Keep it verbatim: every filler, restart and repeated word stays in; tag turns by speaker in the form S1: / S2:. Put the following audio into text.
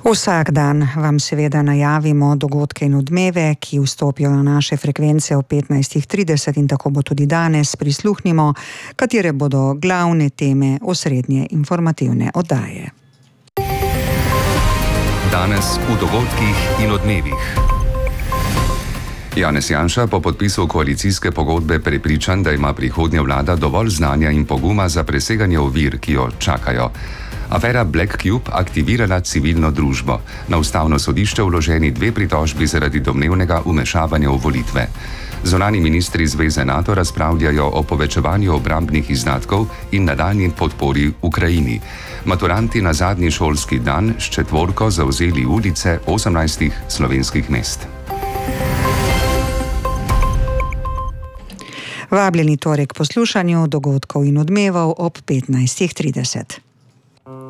S1: Vsak dan vam seveda najavimo dogodke in odmeve, ki vstopijo na naše frekvence ob petnajstih trideset in tako bo tudi danes. Prisluhnimo, katere bodo glavne teme osrednje informativne oddaje.
S2: Danes v dogodkih in odmevih. Janez Janša po podpisu koalicijske pogodbe prepričan, da ima prihodnja vlada dovolj znanja in poguma za preseganje ovir, ki jo čakajo. Afera Black Cube aktivirala civilno družbo. Na ustavno sodišče vloženi dve pritožbi zaradi domnevnega vmešavanja v volitve. Zunanji ministri Zveze NATO razpravljajo o povečevanju obrambnih izdatkov in nadaljnji podpori Ukrajini. Maturanti na zadnji šolski dan s četvorko zavzeli ulice osemnajstih slovenskih mest.
S1: Vabljeni torej k poslušanju dogodkov in odmevov ob petnajstih trideset.